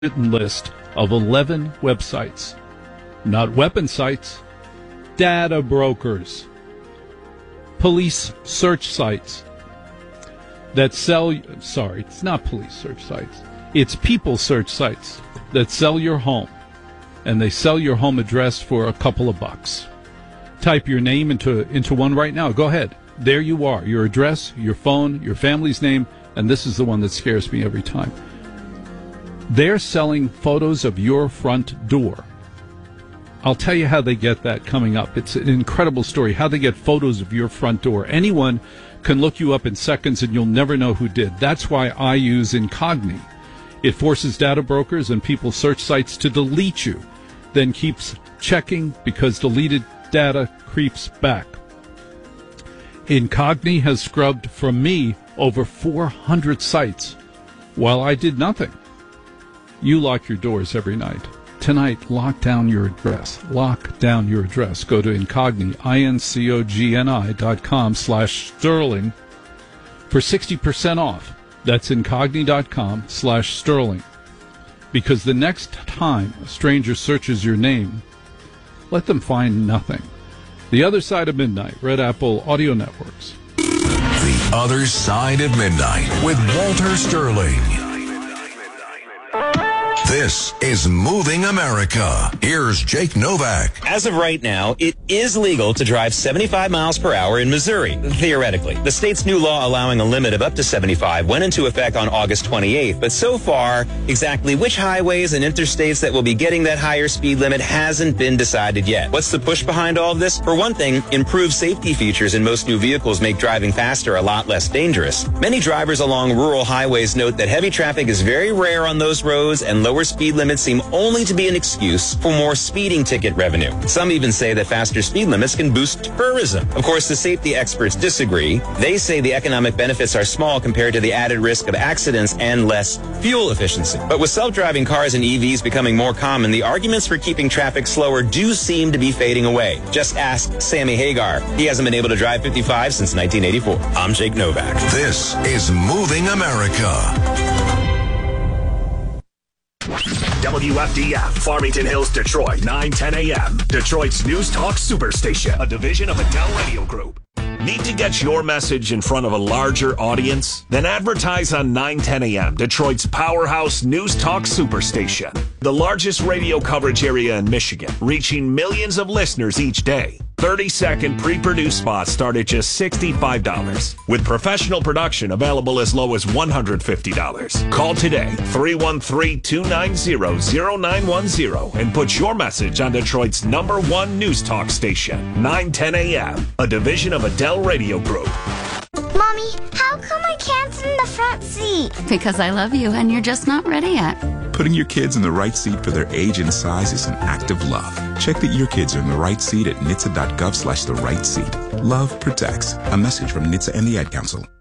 written list of 11 websites, not weapon sites, data brokers, police search sites that sell, sorry, it's not police search sites, it's people search sites that sell your home, and they sell your home address for a couple of bucks. Type your name into one right now. Go ahead. There you are, your address, your phone, your family's name, and this is the one that scares me every time. They're selling photos of your front door. I'll tell you how they get that coming up. It's an incredible story, how they get photos of your front door. Anyone can look you up in seconds and you'll never know who did. That's why I use Incogni. It forces data brokers and people search sites to delete you, then keeps checking because deleted data creeps back. Incogni has scrubbed from me over 400 sites while I did nothing. You lock your doors every night. Tonight, lock down your address. Lock down your address. Go to Incogni, incogni.com/Sterling for 60% off. That's incogni.com/Sterling. Because the next time a stranger searches your name, let them find nothing. The Other Side of Midnight, Red Apple Audio Networks. The Other Side of Midnight with Walter Sterling. This is Moving America. Here's Jake Novak. As of right now, it is legal to drive 75 miles per hour in Missouri, theoretically. The state's new law allowing a limit of up to 75 went into effect on August 28th, but so far, exactly which highways and interstates that will be getting that higher speed limit hasn't been decided yet. What's the push behind all of this? For one thing, improved safety features in most new vehicles make driving faster a lot less dangerous. Many drivers along rural highways note that heavy traffic is very rare on those roads and lower speed limits seem only to be an excuse for more speeding ticket revenue. Some even say that faster speed limits can boost tourism. Of course, the safety experts disagree. They say the economic benefits are small compared to the added risk of accidents and less fuel efficiency. But with self-driving cars and EVs becoming more common, the arguments for keeping traffic slower do seem to be fading away. Just ask Sammy Hagar. He hasn't been able to drive 55 since 1984. I'm Jake Novak. This is Moving America. WFDF, Farmington Hills, Detroit, 9:10 a.m. Detroit's News Talk Superstation, a division of Adele Radio Group. Need to get your message in front of a larger audience? Then advertise on 9:10 a.m., Detroit's powerhouse News Talk Superstation. The largest radio coverage area in Michigan, reaching millions of listeners each day. 30-second pre-produced spots start at just $65, with professional production available as low as $150. Call today, 313-290-0910, and put your message on Detroit's #1 news talk station, 9:10 a.m., a division of Adele Radio Group. Mommy, how come I can't sit in the front seat? Because I love you and you're just not ready yet. Putting your kids in the right seat for their age and size is an act of love. Check that your kids are in the right seat at nhtsa.gov/the right seat. Love protects. A message from NHTSA and the Ad Council.